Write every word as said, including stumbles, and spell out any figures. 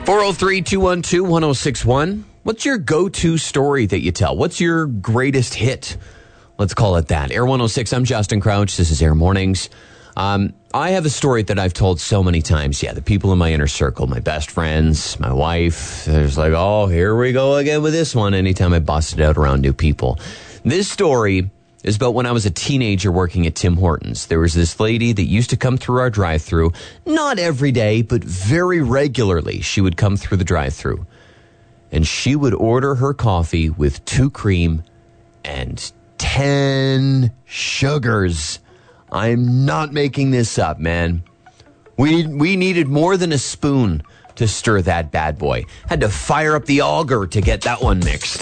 four oh three, two one two, one oh six one. What's your go-to story that you tell? What's your greatest hit? Let's call it that. Air one oh six, I'm Justin Crouch. This is Air Mornings. Um, I have a story that I've told so many times. Yeah, the people in my inner circle, my best friends, my wife. There's like, oh, here we go again with this one anytime I bust it out around new people. This story is about when I was a teenager working at Tim Hortons. There was this lady that used to come through our drive-thru, not every day, but very regularly. She would come through the drive-thru, and she would order her coffee with two cream and ten sugars. I'm not making this up, man. We we needed more than a spoon to stir that bad boy. Had to fire up the auger to get that one mixed.